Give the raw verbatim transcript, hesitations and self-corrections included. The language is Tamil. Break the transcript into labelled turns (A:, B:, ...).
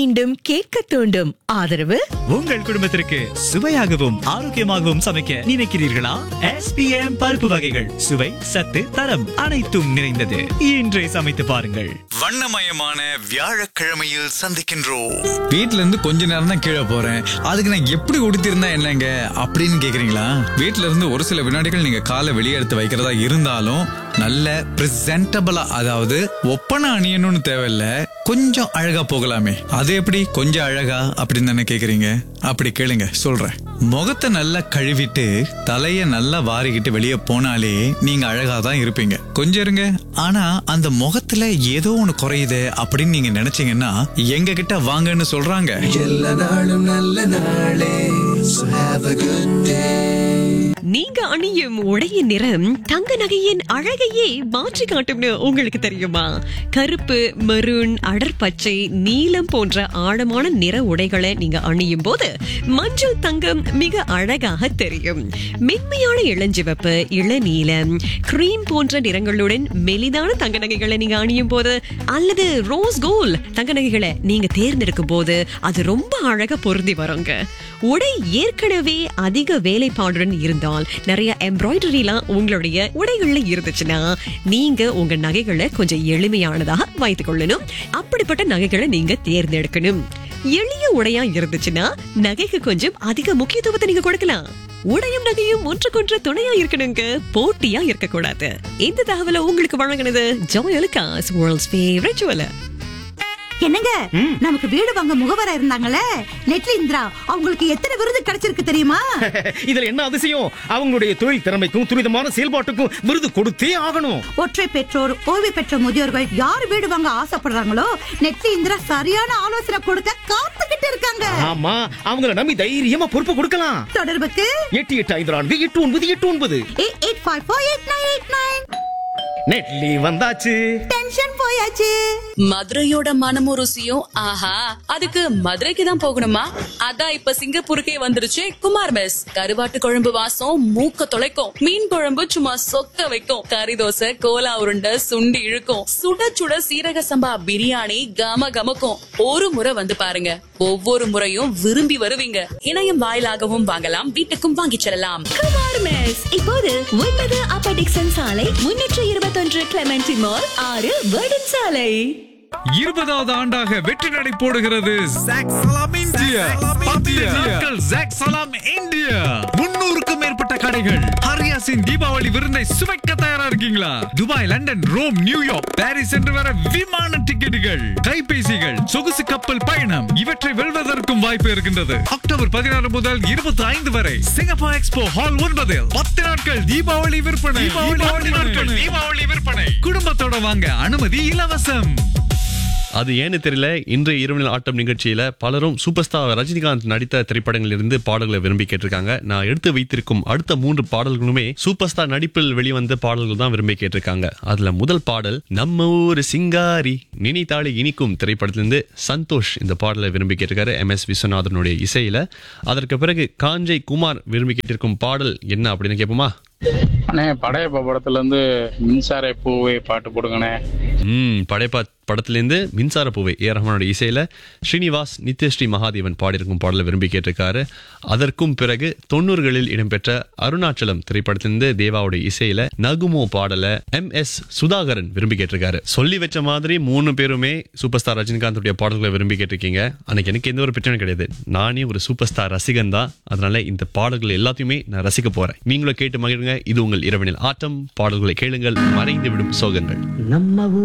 A: மீண்டும் கேட்க தூண்டும். ஆதரவு
B: உங்கள் குடும்பத்திற்கு சுவையாகவும் ஆரோக்கியமாகவும் சமைக்க நினைக்கிறீர்களா? எஸ் பி எம் பருப்பு வகைகள் சுவை, சத்து, தரம் அனைத்தும் நிறைந்தது. இன்றே சமைத்து பாருங்கள்.
C: வண்ணமயமான வியாழக்கிழமையில் சந்திக்கின்றோம்.
D: வீட்ல இருந்து கொஞ்ச நேரம் தான் கீழே போறேன், அதுக்கு நான் எப்படி உடுத்திருந்தா என்னங்க அப்படின்னு கேக்குறீங்களா? வீட்ல இருந்து ஒரு சில வினாடிகள் நீங்க காலை வெளியே எடுத்து வைக்கிறதா இருந்தாலும் நல்ல பிரசன்டபிளா, அதாவது ஒப்பனை அணியணும்னு தேவையில்ல, கொஞ்சம் அழகா போகலாமே. அது எப்படி கொஞ்சம் அழகா அப்படின்னு தானே கேக்குறீங்க? அப்படி கேளுங்க, சொல்றேன். முகத்தை நல்லா கழுவிட்டு தலைய நல்லா வாரிக்கிட்டு வெளியே போனாலே நீங்க அழகா தான் இருப்பீங்க. கொஞ்சம் இருங்க, ஆனா அந்த முகத்துல ஏதோ ஒண்ணு குறையுது அப்படின்னு நீங்க நினைச்சீங்கன்னா எங்க கிட்ட வாங்கன்னு சொல்றாங்க.
E: எல்லா நாளும் நல்ல நாளே. So have a good day.
F: நீங்க அணியும் உடையின் நிறம் தங்க நகையின் அழகையே மாற்றி காட்டும்னு உங்களுக்கு தெரியுமா? கருப்பு, மெரூன், அடர்பச்சை, நீலம் போன்ற ஆழமான நிற உடைகளை நீங்க அணியும் போது மஞ்சள் தங்கம் மிக அழகாக தெரியும். மென்மையான இளஞ்சிவப்பு, இளநீலம், கிரீம் போன்ற நிறங்களுடன் மெலிதான தங்க நகைகளை நீங்க அணியும் போது, அல்லது ரோஸ் கோல்ட் தங்க நகைகளை நீங்க தேர்ந்தெடுக்கும் போது அது ரொம்ப அழகா பொருந்தி வருங்க. உடை ஏற்கனவே அதிக வேலைப்பாடுடன் இருந்தால், நிறைய எம்ப்ராய்டரிலாம் உங்களுடைய உடைகள்ல இருந்துச்சுன்னா, நீங்க உங்க நகைகளை கொஞ்சம் எளிமையானதாக வைத்துக் கொள்ளணும். அப்படிப்பட்ட நகைகளை நீங்க தேர்ந்தெடுக்கணும். எளிய உடையா இருந்துச்சுன்னா நகைக்கு கொஞ்சம் அதிக முக்கியத்துவத்தை நீங்க கொடுக்கலாம். உடையும் நகையும் ஒன்றுக்கொன்று துணையா இருக்கணுங்க, போட்டியா இருக்கக்கூடாது. இந்த தகவலை உங்களுக்கு வழங்கினது ஜோயலுக்காஸ், வேர்ல்ட்ஸ் ஃபேவரட் ஜுவலர்.
G: என்னங்க, நமக்கு வீடு வாங்க முகவரா இருந்தாங்கல்ல, நெட்லி இந்திரா, அவங்களுக்கு எத்தனை விருது கிடைச்சிருக்கு தெரியுமா?
H: இதுல என்ன அதிசயம்? அவங்களுடைய தொழில் திறமைக்கும் துரிதமான செயல்பாட்டுக்கும் விருது கொடுத்தே ஆகணும்.
G: ஒற்றை பெற்றோர், ஓய்வு பெற்ற முதியோர்கள் யார் வீடு வாங்க ஆசைப்படுறாங்களோ, நெட்லி இந்திரா சரியான ஆலோசனை கொடுக்க காத்துக்கிட்டு இருக்காங்க.
H: ஆமா, அவங்கள நம்பி தைரியமா பொறுப்பு கொடுக்கலாம்.
G: தொடர்புக்கு
H: எட்டு எட்டு ஐந்து நான்கு எட்டு ஒன்பது எட்டு ஒன்பது
G: eight eight five four eight nine eight nine.
H: நெட்லி வந்தாச்சு.
G: டென்ஷன் போயாச்சு.
I: மதுரையோட மனமும் ருசியும் ஆஹா, அதுக்கு மதுரைக்கு தான் போகணுமா? அதான் இப்ப சிங்கப்பூருக்கே வந்துருச்சு குமார் மெஸ். கருவாட்டு குழம்பு வாசம் மூக்க தொலைக்கும், மீன் குழம்பு சும்மா சொக்க வைக்கும், கறி தோசை, கோலா உருண்டை, சுண்டி இழுக்கும், சுட சுட சீரக சம்பா பிரியாணி கம கமக்கும். ஒரு முறை வந்து பாருங்க, ஒவ்வொரு முறையும் விரும்பி வருவீங்க. இணையம் வாயிலாகவும் வாங்கலாம், வீட்டுக்கும் வாங்கிச் செல்லலாம்.
F: குமார் மெஸ் இப்போது ஒன்பது அப்பர் டிக்சன் சாலை, முன்னூற்று இருபத்தொன்று கிளெமென்சி மால், ஆறு வேர்டன் சாலை.
D: இருபதாவது ஆண்டாக வெற்றி நடை போடுகிறது ஜாக் சலாம் இந்தியா. பத்து நாட்கள் ஜாக் சலாம் இந்தியா. முன்னூறுக்கும் மேற்பட்ட கடைகள். ஹரியாசின் தீபாவளி விருந்தை சுவைக்க தயாரா இருக்கீங்களா? Dubai, London, Rome, New York, Paris என்று வர விமான டிக்கெட்டுகள், கைபேசிகள், சொகுசு கப்பல் பயணம், இவற்றை வெல்வதற்கும் வாய்ப்பு இருக்கின்றது. அக்டோபர் பதினாறு முதல் இருபத்தி ஐந்து வரை சிங்கப்பூர் எக்ஸ்போ ஹால் ஒன்பதில் பத்து நாட்கள் தீபாவளி விற்பனை. தீபாவளி விற்பனை. குடும்பத்தோட வாங்க, அனுமதி இலவசம்.
J: அது ஏன்னு தெரியல, இன்றைய இரவு ஆட்டம் நிகழ்ச்சியில பலரும் சூப்பர் ஸ்டார் ரஜினிகாந்த் நடித்த திரைப்படங்களில் இருந்து பாடல்களை விரும்பி கேட்டிருக்காங்க. நான் எடுத்து வைத்திருக்கும் அடுத்த மூன்று பாடல்களுமே சூப்பர் ஸ்டார் நடிப்பில் வெளிவந்த பாடல்கள் தான் விரும்பி கேட்டிருக்காங்க. அதுல முதல் பாடல் நம்ம ஊரு சிங்காரி நினைத்தாளி இனிக்கும் திரைப்படத்திலிருந்து சந்தோஷ் இந்த பாடலை விரும்பி கேட்டிருக்காரு, எம் எஸ் விஸ்வநாதனுடைய இசையில. அதற்கு பிறகு காஞ்சை குமார் விரும்பி கேட்டிருக்கும் பாடல் என்ன அப்படின்னு கேட்போமா?
K: அண்ணே, படையப்பா படத்துல இருந்து மின்சார பூவே பாட்டு போடுங்கண்ணே.
J: ம் படையப்பா படத்திலிருந்து மின்சார பூவை ஏ ரஹ்மானோட இசையில ஸ்ரீனிவாஸ், நித்யஸ்ரீ மகாதேவன் பாடியிருக்கும் பாடலை விரும்பி கேட்டிருக்காரு. அதற்கும் பிறகு தொண்ணூறுகளில் இடம்பெற்ற அருணாச்சலம் திரைப்படத்திலிருந்து தேவாவுடைய இசையில நகுமோ பாடலை எம் எஸ் சுதாகரன் விரும்பி கேட்டிருக்காரு. சொல்லி வச்ச மாதிரி மூணு பேருமே சூப்பர் ஸ்டார் ரஜினிகாந்துடைய பாடல்களை விரும்பி கேட்டிருக்கீங்க. அன்னைக்கு எனக்கு எந்த ஒரு பிரச்சனை கிடையாது, நானே ஒரு சூப்பர் ஸ்டார் ரசிகன் தான். அதனால இந்த பாடல்கள் எல்லாத்தையுமே நான் ரசிக்க போறேன். நீங்களும் கேட்டு மகிழுங்க. இது உங்கள் இரவனில் ஆட்டம். பாடல்களை கேளுங்கள், மறைந்து விடும் சோகங்கள்.
E: நம்ம